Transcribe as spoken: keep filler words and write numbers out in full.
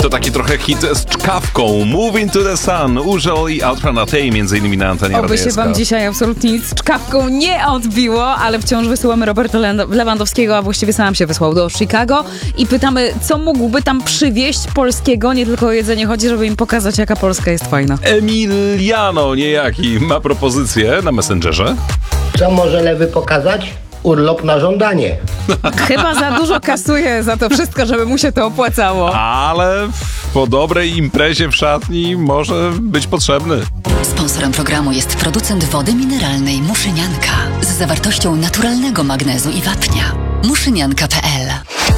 To taki trochę hit z czkawką. Moving to the Sun, Użol i Ultra Natei, między innymi na antenie Oby Radia się S K. wam dzisiaj absolutnie nic z czkawką nie odbiło, ale wciąż wysyłamy Roberta Lewandowskiego, a właściwie sam się wysłał do Chicago i pytamy, co mógłby tam przywieźć polskiego, nie tylko o jedzenie chodzi, żeby im pokazać, jaka Polska jest fajna. Emiliano niejaki ma propozycję na Messengerze. Co może lewy pokazać? Urlop na żądanie. Chyba za dużo kasuje za to wszystko, żeby mu się to opłacało. Ale po dobrej imprezie w szatni może być potrzebny. Sponsorem programu jest producent wody mineralnej Muszynianka z zawartością naturalnego magnezu i wapnia. muszynianka kropka p l